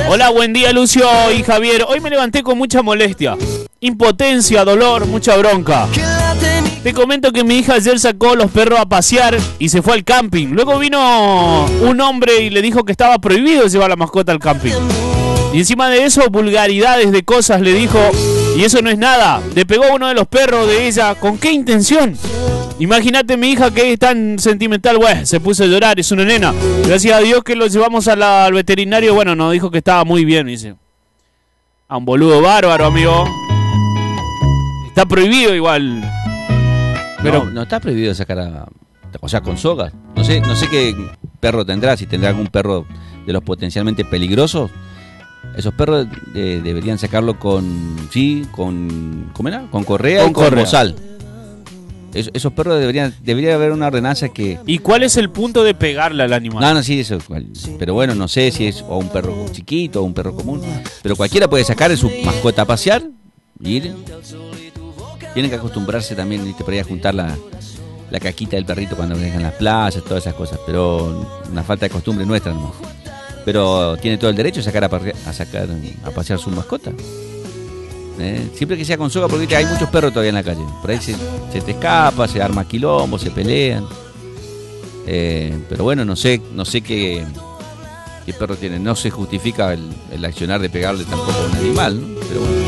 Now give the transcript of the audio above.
Hola, buen día, Lucio y Javier. Hoy me levanté con mucha molestia, impotencia, dolor, mucha bronca. Te comento que mi hija ayer sacó los perros a pasear y se fue al camping. Luego vino un hombre y le dijo que estaba prohibido llevar la mascota al camping. Y encima de eso, vulgaridades de cosas le dijo. Y eso no es nada. Le pegó a uno de los perros de ella. ¿Con qué intención? Imagínate mi hija que es tan sentimental, se puso a llorar, es una nena. Gracias a Dios que lo llevamos al veterinario. Bueno, nos dijo que estaba muy bien, dice. A un boludo bárbaro, amigo. Está prohibido igual. Pero no está prohibido sacar o sea, con sogas. No sé qué perro tendrá, si tendrá algún perro de los potencialmente peligrosos. Esos perros deberían sacarlo con ¿cómo era? Con correa y con bozal. Esos perros debería haber una ordenanza que... ¿Y cuál es el punto de pegarle al animal? No, sí, eso. Pero bueno, no sé si es o un perro chiquito o un perro común. Pero cualquiera puede sacar a su mascota a pasear y ir. Tienen que acostumbrarse también, ¿viste? Por ahí a juntar la caquita del perrito cuando dejan las playas, todas esas cosas. Pero una falta de costumbre nuestra, ¿no? Pero tiene todo el derecho de sacar a pasear su mascota. Siempre que sea con soga, porque hay muchos perros todavía en la calle. Por ahí se te escapa, se arma quilombo, se pelean. Pero bueno, no sé qué perro tiene. No se justifica el accionar de pegarle tampoco a un animal, ¿no? Pero bueno.